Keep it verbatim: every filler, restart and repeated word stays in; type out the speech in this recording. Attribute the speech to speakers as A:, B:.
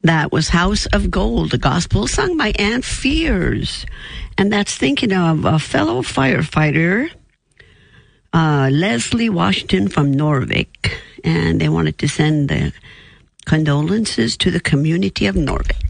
A: That was House of Gold, a gospel sung by Aunt Fears. And that's thinking of a fellow firefighter, uh, Leslie Washington from Norvik. And they wanted to send the condolences to the community of Norvik.